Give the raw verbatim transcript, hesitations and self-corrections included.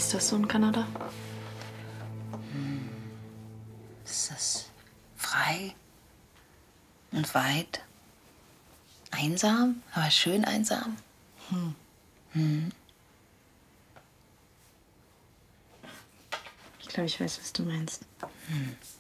ist das so in Kanada? Hm. Es ist frei und weit. Einsam, aber schön einsam. Hm. Hm. Ich glaube, ich weiß, was du meinst. Hm.